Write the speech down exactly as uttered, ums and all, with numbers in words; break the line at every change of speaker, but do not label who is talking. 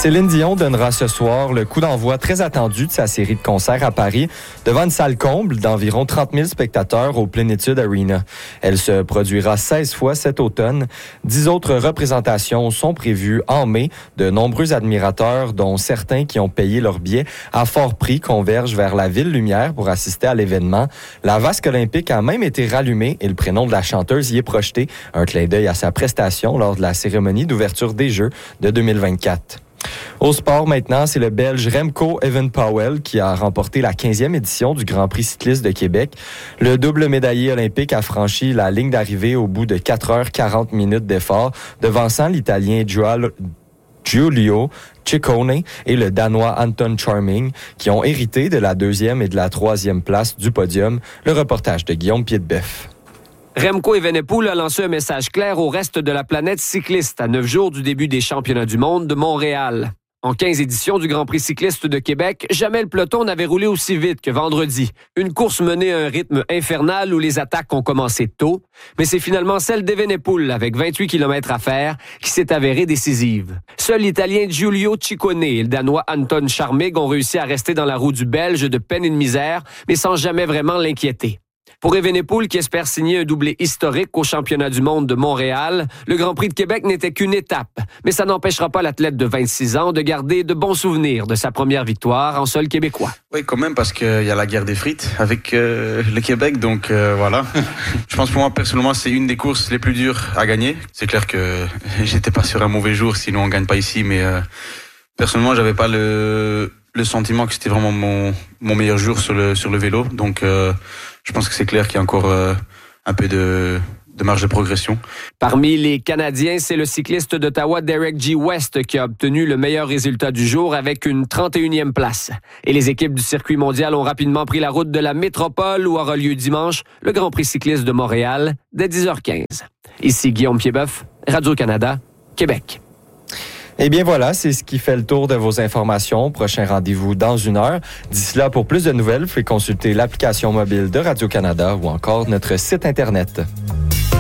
Céline Dion donnera ce soir le coup d'envoi très attendu de sa série de concerts à Paris devant une salle comble d'environ trente mille spectateurs au Plénitude Arena. Elle se produira seize fois cet automne. Dix autres représentations sont prévues en mai. De nombreux admirateurs, dont certains qui ont payé leur billet à fort prix, convergent vers la Ville Lumière pour assister à l'événement. La vasque olympique a même été rallumée et le prénom de la chanteuse y est projeté. Un clin d'œil à sa prestation lors de la cérémonie d'ouverture des Jeux de deux mille vingt-quatre. Au sport maintenant, c'est le Belge Remco Evenepoel qui a remporté la quinzième édition du Grand Prix cycliste de Québec. Le double médaillé olympique a franchi la ligne d'arrivée au bout de quatre heures quarante minutes d'effort, devançant l'Italien Giulio Ciccone et le Danois Anton Charming, qui ont hérité de la deuxième et de la troisième place du podium. Le reportage de Guillaume Piedbeuf.
Remco Evenepoel a lancé un message clair au reste de la planète cycliste à neuf jours du début des championnats du monde de Montréal. En quinze éditions du Grand Prix cycliste de Québec, jamais le peloton n'avait roulé aussi vite que vendredi. Une course menée à un rythme infernal où les attaques ont commencé tôt, mais c'est finalement celle d'Evenepoel, avec vingt-huit kilomètres à faire, qui s'est avérée décisive. Seul l'Italien Giulio Ciccone et le Danois Anton Charming ont réussi à rester dans la roue du Belge de peine et de misère, mais sans jamais vraiment l'inquiéter. Pour Evenepoel, qui espère signer un doublé historique au championnat du monde de Montréal, le Grand Prix de Québec n'était qu'une étape. Mais ça n'empêchera pas l'athlète de vingt-six ans de garder de bons souvenirs de sa première victoire en sol québécois.
Oui, quand même, parce qu'il y a la guerre des frites avec euh, le Québec, donc euh, voilà. Je pense pour moi, personnellement, c'est une des courses les plus dures à gagner. C'est clair que j'étais pas sur un mauvais jour, sinon on gagne pas ici, mais euh, personnellement, j'avais pas le, le sentiment que c'était vraiment mon, mon meilleur jour sur le, sur le vélo, donc... Euh, Je pense que c'est clair qu'il y a encore euh, un peu de, de marge de progression.
Parmi les Canadiens, c'est le cycliste d'Ottawa Derek G. West qui a obtenu le meilleur résultat du jour avec une trente et unième place. Et les équipes du circuit mondial ont rapidement pris la route de la métropole où aura lieu dimanche le Grand Prix cycliste de Montréal dès dix heures quinze. Ici Guillaume Piedbeuf, Radio-Canada, Québec.
Eh bien voilà, c'est ce qui fait le tour de vos informations. Prochain rendez-vous dans une heure. D'ici là, pour plus de nouvelles, vous pouvez consulter l'application mobile de Radio-Canada ou encore notre site Internet.